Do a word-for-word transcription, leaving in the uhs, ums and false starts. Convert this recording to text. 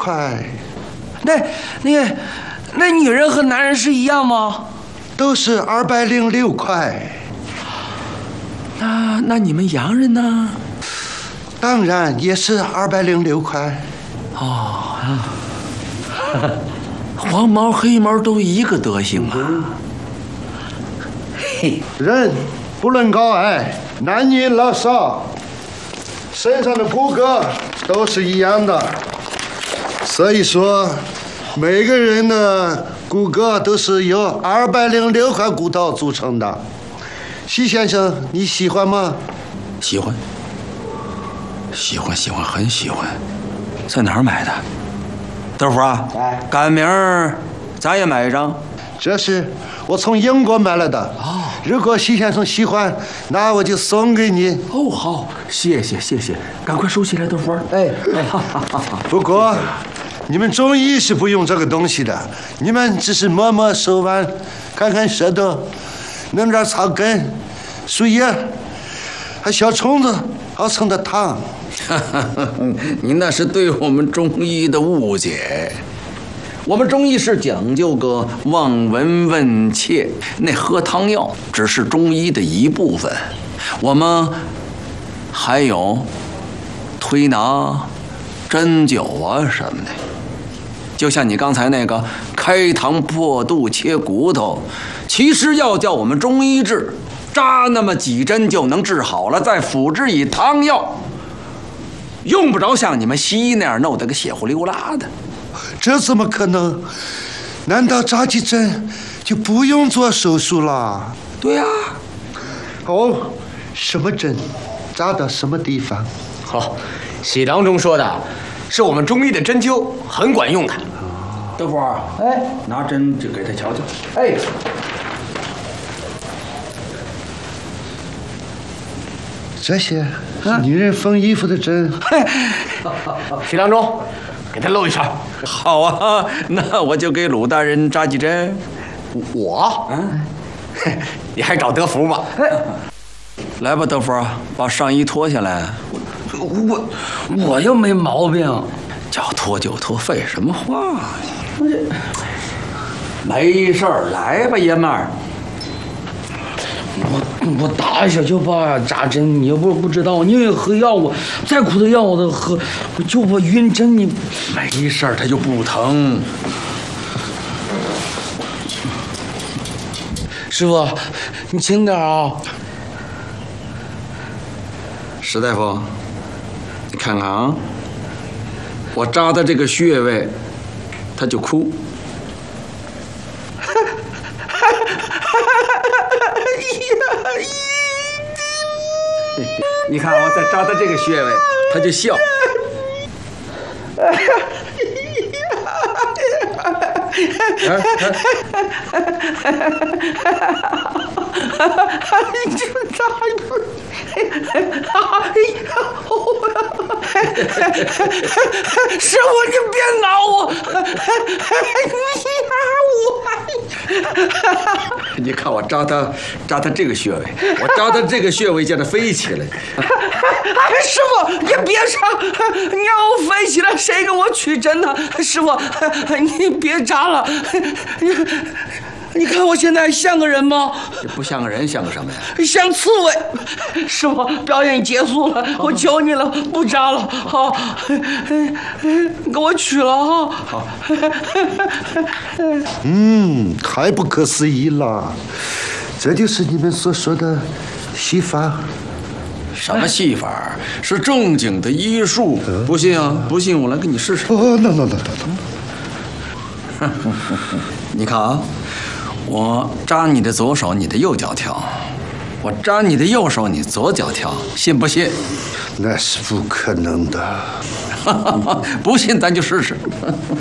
块。 那那个，那女人和男人是一样吗？ 都是二百零六块。 那那你们洋人呢？ 当然也是二百零六块。 哦，黄毛黑毛都一个德行啊。 嘿，人不论高矮，男女老少，身上的骨骼都是一样的。所以说，每个人的骨骼都是由二百零六块骨头组成的。徐先生，你喜欢吗？ 喜欢，喜欢，喜欢，很喜欢。在哪儿买的？豆腐啊，赶明儿咱也买一张。 这是我从英国买来的。哦，如果徐先生喜欢，那我就送给你。 哦，好，谢谢，谢谢，赶快收起来，豆腐。哎哎，好好好好。 不过，你们中医是不用这个东西的，你们只是摸摸手腕，看看舌头，弄点草根、树叶，还小虫子，熬成的汤。 您那是对我们中医的误解。我们中医是讲究个望闻问切，那喝汤药只是中医的一部分，我们还有推拿、针灸啊什么的。就像你刚才那个开膛破肚切骨头，其实要叫我们中医治，扎那么几针就能治好了，再辅之以汤药，用不着像你们西医那样弄得个血乎溜拉的。 这怎么可能？难道扎几针就不用做手术了？ 对呀、 啊。哦，什么针？扎到什么地方？ 好，喜郎中说的是我们中医的针灸，很管用的。 豆腐，哎，拿针就给他瞧瞧。哎， 这些是女人缝衣服的针。 喜郎中，给他露一圈。 好啊，那我就给鲁大人扎几针。 我？嗯，你还找德福吗？ 来吧，豆腐，把上衣脱下来。 我我又没毛病， 叫脱就脱，废什么话？没事儿，来吧，爷们儿。 我我打一下就怕扎针，你又不不知道，你喝药我再苦的药我都喝，我就怕晕针。你没事儿，它就不疼。 师傅，你轻点啊。 石大夫，你看看啊，我扎的这个穴位，他就哭。你看我再扎的这个穴位，他就笑。 你这么扎一师傅，你别挠我！ 你你看我扎他扎他这个穴位，我扎他这个穴位叫他飞起来。 师傅，你别扎！你让我飞起来，谁跟我取针呢？师傅，你别扎了！你你看我现在像个人吗？ 这不像个人，像个什么呀？ 像刺猬。师傅，表演结束了，我求你了，不扎了，好，给我取了哈。好。 嗯，太不可思议了，这就是你们所说的戏法。 什么戏法？是正经的医术。不信啊？不信我来给你试试。 哦，那那那那。 你看啊。我扎你的左手，你的右脚跳；我扎你的右手，你左脚跳，信不信？ 那是不可能的。 不信咱就试试。